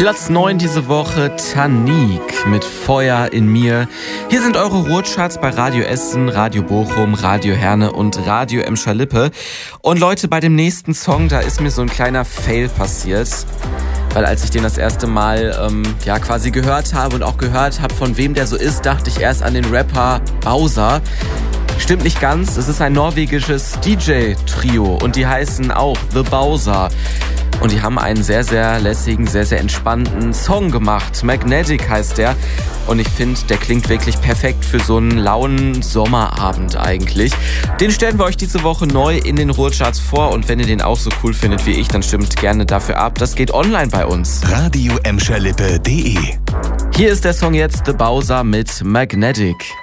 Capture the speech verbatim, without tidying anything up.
Platz neun diese Woche, Tanik mit Feuer in mir. Hier sind eure Ruhrcharts bei Radio Essen, Radio Bochum, Radio Herne und Radio Emscher-Lippe. Und Leute, bei dem nächsten Song, da ist mir so ein kleiner Fail passiert. Weil als ich den das erste Mal ähm, ja quasi gehört habe und auch gehört habe, von wem der so ist, dachte ich erst an den Rapper Bowser. Stimmt nicht ganz, es ist ein norwegisches D J-Trio und die heißen auch The Bowser. Und die haben einen sehr, sehr lässigen, sehr, sehr entspannten Song gemacht. Magnetic heißt der. Und ich finde, der klingt wirklich perfekt für so einen lauen Sommerabend eigentlich. Den stellen wir euch diese Woche neu in den Ruhrcharts vor. Und wenn ihr den auch so cool findet wie ich, dann stimmt gerne dafür ab. Das geht online bei uns. Radio Emscher Lippe punkt de. Hier ist der Song jetzt, The Bowser mit Magnetic.